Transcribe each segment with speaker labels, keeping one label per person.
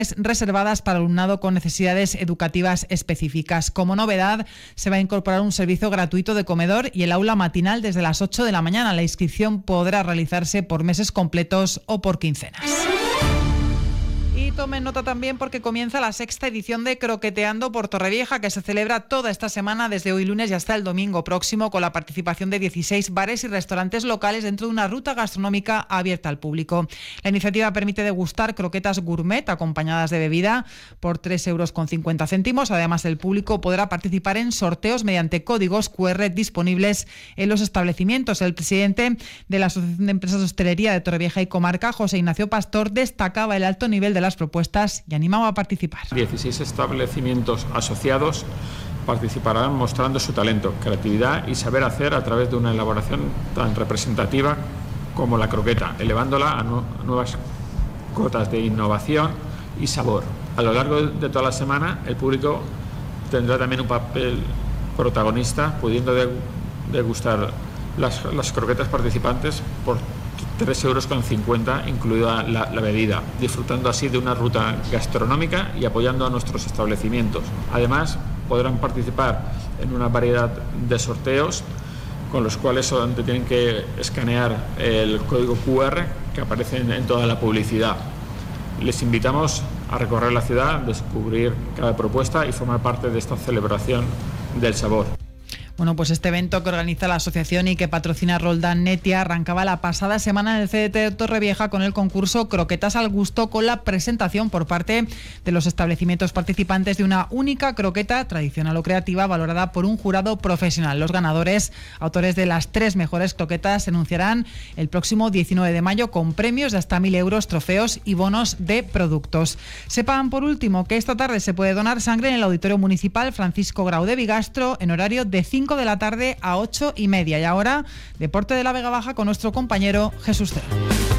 Speaker 1: reservadas para alumnado con necesidades educativas específicas. Como novedad, se va a incorporar un servicio gratuito de comedor y el aula matinal desde las 8 de la mañana. La inscripción podrá realizarse por meses completos o por quincenas. Y tomen nota también porque comienza la 6ª edición de Croqueteando por Torrevieja, que se celebra toda esta semana desde hoy lunes y hasta el domingo próximo, con la participación de 16 bares y restaurantes locales dentro de una ruta gastronómica abierta al público. La iniciativa permite degustar croquetas gourmet acompañadas de bebida por 3,50 €. Además, el público podrá participar en sorteos mediante códigos QR disponibles en los establecimientos. El presidente de la Asociación de Empresas de Hostelería de Torrevieja y Comarca, José Ignacio Pastor, destacaba el alto nivel de las propuestas y animaba a participar.
Speaker 2: 16 establecimientos asociados participarán mostrando su talento, creatividad y saber hacer a través de una elaboración tan representativa como la croqueta, elevándola a nuevas cotas de innovación y sabor. A lo largo de toda la semana, el público tendrá también un papel protagonista, pudiendo degustar las croquetas participantes por 3,50 € incluida la bebida, disfrutando así de una ruta gastronómica y apoyando a nuestros establecimientos. Además, podrán participar en una variedad de sorteos con los cuales solamente tienen que escanear el código QR que aparece en toda la publicidad. Les invitamos a recorrer la ciudad, descubrir cada propuesta y formar parte de esta celebración del sabor.
Speaker 1: Bueno, pues este evento que organiza la asociación y que patrocina Roldán Netia arrancaba la pasada semana en el CDT de Torrevieja con el concurso Croquetas al Gusto, con la presentación por parte de los establecimientos participantes de una única croqueta tradicional o creativa valorada por un jurado profesional. Los ganadores, autores de las 3 mejores croquetas, se anunciarán el próximo 19 de mayo con premios de hasta 1.000 €, trofeos y bonos de productos. Sepan por último que esta tarde se puede donar sangre en el Auditorio Municipal Francisco Grau de Bigastro en horario de 5 de la tarde a 8:30. Y ahora, Deporte de la Vega Baja con nuestro compañero Jesús Cero.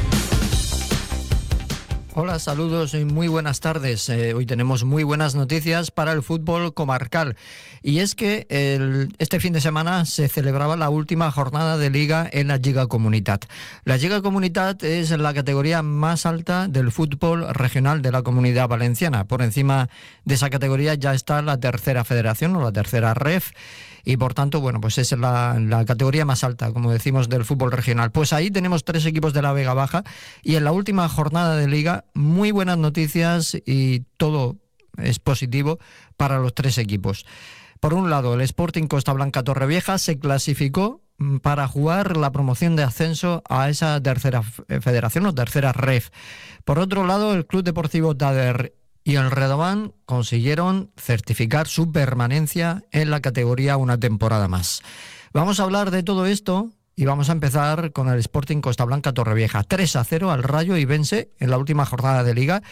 Speaker 3: Hola, saludos y muy buenas tardes. Hoy tenemos muy buenas noticias para el fútbol comarcal. Y es que este fin de semana se celebraba la última jornada de liga en la Lliga Comunitat. La Lliga Comunitat es la categoría más alta del fútbol regional de la Comunidad Valenciana. Por encima de esa categoría ya está la tercera federación o la tercera REF. Y por tanto, bueno, pues es la categoría más alta, como decimos, del fútbol regional. Pues ahí tenemos 3 equipos de la Vega Baja y en la última jornada de liga, muy buenas noticias y todo es positivo para los 3 equipos. Por un lado, el Sporting Costa Blanca Torrevieja se clasificó para jugar la promoción de ascenso a esa tercera federación o tercera REF. Por otro lado, el Club Deportivo Dader y el Redován consiguieron certificar su permanencia en la categoría una temporada más. Vamos a hablar de todo esto y vamos a empezar con el Sporting Costa Blanca Torrevieja. 3-0 al Rayo Ibense en la última jornada de liga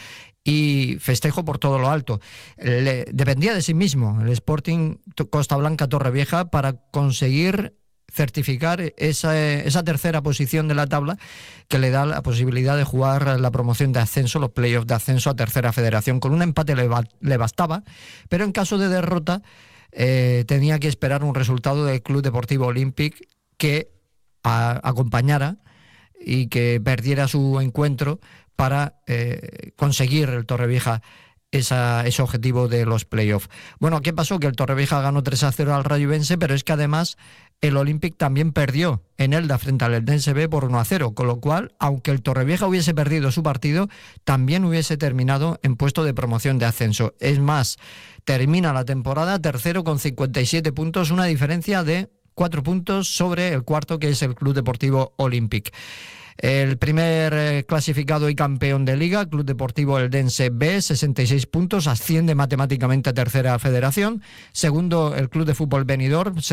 Speaker 3: y festejo por todo lo alto. Dependía de sí mismo el Sporting Costa Blanca Torrevieja para conseguir certificar esa tercera posición de la tabla que le da la posibilidad de jugar la promoción de ascenso, los playoffs de ascenso a tercera federación. Con un empate le bastaba, pero en caso de derrota tenía que esperar un resultado del Club Deportivo Olímpic que acompañara y que perdiera su encuentro para conseguir el Torrevieja ese objetivo de los playoffs. Bueno, ¿qué pasó? Que el Torrevieja ganó 3-0 al Rayo Ibense, pero es que además el Olympic también perdió en Elda frente al Eldense B por 1-0, con lo cual, aunque el Torrevieja hubiese perdido su partido, también hubiese terminado en puesto de promoción de ascenso. Es más, termina la temporada tercero con 57 puntos, una diferencia de 4 puntos sobre el cuarto, que es el Club Deportivo Olympic. El primer clasificado y campeón de liga, Club Deportivo Eldense B, 66 puntos, asciende matemáticamente a tercera federación. Segundo, el Club de Fútbol Benidorm,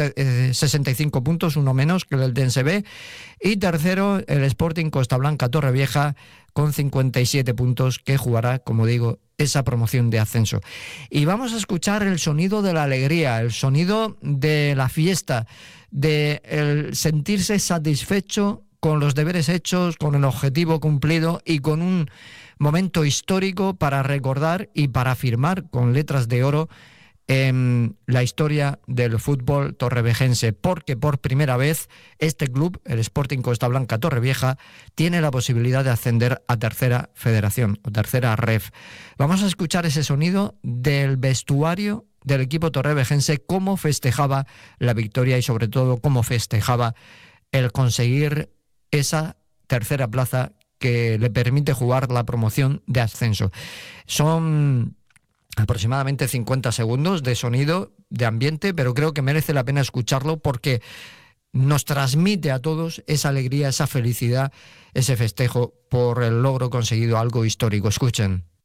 Speaker 3: 65 puntos, uno menos que el Eldense B. Y tercero, el Sporting Costa Blanca Torrevieja, con 57 puntos, que jugará, como digo, esa promoción de ascenso. Y vamos a escuchar el sonido de la alegría, el sonido de la fiesta, de el sentirse satisfecho con los deberes hechos, con el objetivo cumplido y con un momento histórico para recordar y para firmar con letras de oro en la historia del fútbol torrevejense, porque por primera vez este club, el Sporting Costa Blanca Torrevieja, tiene la posibilidad de ascender a tercera federación o tercera ref. Vamos a escuchar ese sonido del vestuario del equipo torrevejense, cómo festejaba la victoria y sobre todo cómo festejaba el conseguir esa tercera plaza que le permite jugar la promoción de ascenso. Son aproximadamente 50 segundos de sonido, de ambiente, pero creo que merece la pena escucharlo porque nos transmite a todos esa alegría, esa felicidad, ese festejo por el logro conseguido, algo histórico. Escuchen.